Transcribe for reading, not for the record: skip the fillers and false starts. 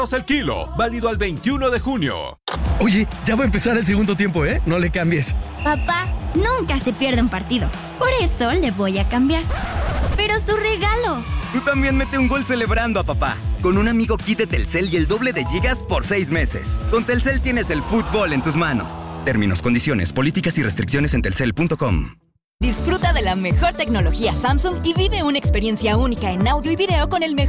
el kilo, válido al 21 de junio. Oye, ya va a empezar el segundo tiempo, ¿eh? No le cambies. Papá nunca se pierde un partido. Por eso le voy a cambiar. Pero su regalo. Tú también mete un gol celebrando a papá. Con un amigo kit de Telcel y el doble de gigas por 6 meses. Con Telcel tienes el fútbol en tus manos. Términos, condiciones, políticas y restricciones en telcel.com. Disfruta de la mejor tecnología Samsung y vive una experiencia única en audio y video con el mejor